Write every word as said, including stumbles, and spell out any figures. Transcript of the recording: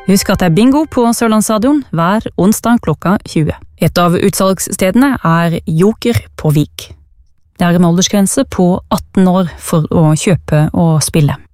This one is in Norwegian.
Husk at det er bingo på Sørlandsstadion hver onsdag klokka tjue. Et av utsalgsstedene er Joker på Vik. Det er en aldersgrense på atten år for å kjøpe og spille.